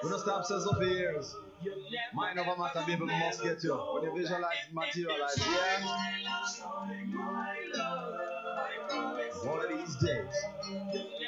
We don't stop says up years. Mind over matter, baby, we must get you. When you visualize, materialize, yeah? One of these days.